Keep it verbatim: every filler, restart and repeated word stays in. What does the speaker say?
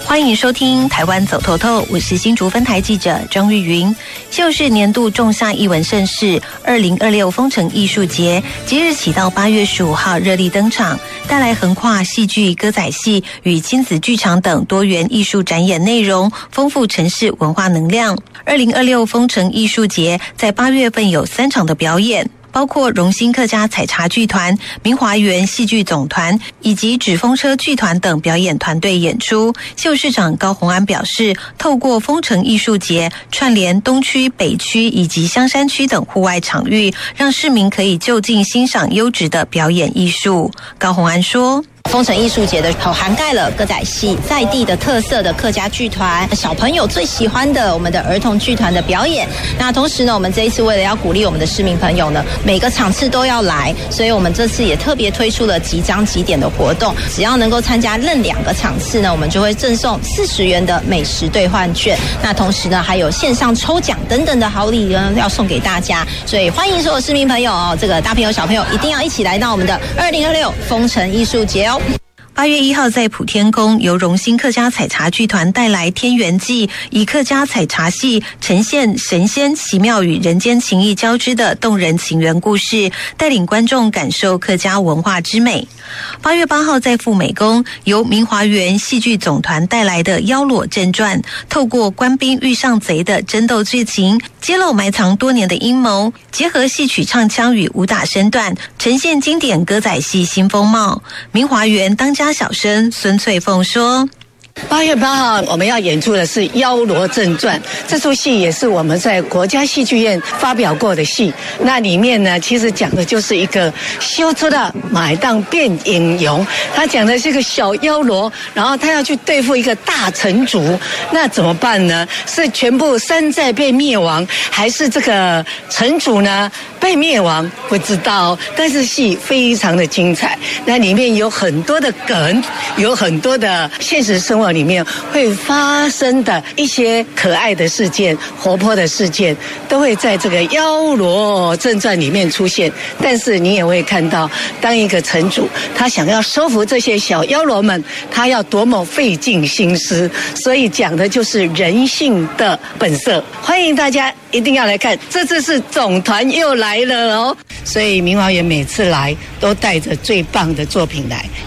欢迎收听台湾走透透，我是新竹分台记者张玉云。秀是年度仲夏艺文盛事二零二六风城艺术节即日起到八月十五号热力登场，带来横跨戏剧、歌仔戏与亲子剧场等多元艺术展演内容，丰富城市文化能量。二零二六风城艺术节在八月份有三场的表演，包括荣兴客家采茶剧团、明华园戏剧总团以及纸风车剧团等表演团队演出。秀市长高虹安表示，透过风城艺术节串联东区、北区以及香山区等户外场域，让市民可以就近欣赏优质的表演艺术。高虹安说， 风城艺术节的涵盖了歌仔戏、在地的特色的客家剧团、小朋友最喜欢的我们的儿童剧团的表演。那同时呢，我们这一次为了要鼓励我们的市民朋友呢，每个场次都要来，所以我们这次也特别推出了即章即点的活动。只要能够参加任两个场次呢，我们就会赠送四十元的美食兑换券。那同时呢，还有线上抽奖等等的好礼呢要送给大家。所以欢迎所有市民朋友哦，这个大朋友小朋友一定要一起来到我们的二零二六风城艺术节哦。 八月一号在普天宫由荣兴客家采茶剧团带来《天元记》，以客家采茶戏呈现神仙奇妙与人间情谊交织的动人情缘故事，带领观众感受客家文化之美。八月八号在富美宫由明华园戏剧总团带来的《妖裸正传》，透过官兵遇上贼的争斗剧情，揭露埋藏多年的阴谋，结合戏曲唱腔与武打身段，呈现经典歌仔戏新风貌。明华园当家小生孙翠凤说， 八月八号我们要演出的是《妖罗正传》，这出戏也是我们在国家戏剧院发表过的戏。那里面呢，其实讲的就是一个修出的买当变英雄，他讲的是一个小妖罗，然后他要去对付一个大城主，那怎么办呢？是全部山寨被灭亡，还是这个城主呢被灭亡？不知道，但是戏非常的精彩。那里面有很多的梗，有很多的现实生活里面会发生的一些可爱的事件、活泼的事件，都会在这个《妖罗正传》里面出现。但是你也会看到，当一个城主他想要收服这些小妖罗们，他要多么费尽心思。所以讲的就是人性的本色。欢迎大家一定要来看，这次是总团又来了哦。所以明华园每次来都带着最棒的作品来，